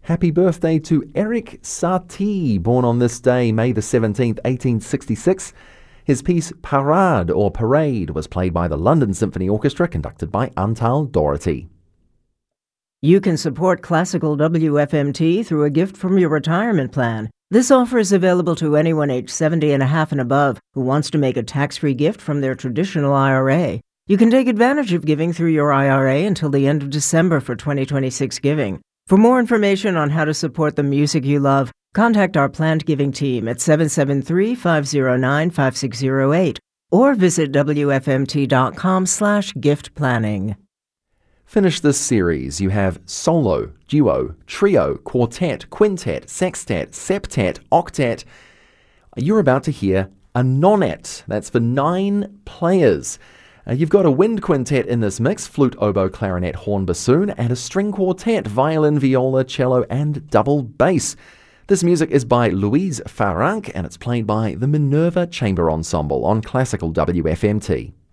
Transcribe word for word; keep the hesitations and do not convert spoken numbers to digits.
Happy birthday to Eric Satie, born on this day, May the seventeenth, eighteen sixty-six. His piece Parade or Parade was played by the London Symphony Orchestra, conducted by Antal Doherty. You can support Classical W F M T through a gift from your retirement plan. This offer is available to anyone aged seventy and a half and above who wants to make a tax-free gift from their traditional I R A. You can take advantage of giving through your I R A until the end of December for twenty twenty-six giving. For more information on how to support the music you love, contact our planned giving team at seven seven three, five zero nine, five six zero eight or visit W F M T dot com slash gift planning. Finish this series. You have solo, duo, trio, quartet, quintet, sextet, septet, octet. You're about to hear a nonet. That's for nine players. Uh, you've got a wind quintet in this mix, flute, oboe, clarinet, horn, bassoon, and a string quartet, violin, viola, cello, and double bass. This music is by Louise Farranc, and it's played by the Minerva Chamber Ensemble on Classical W F M T.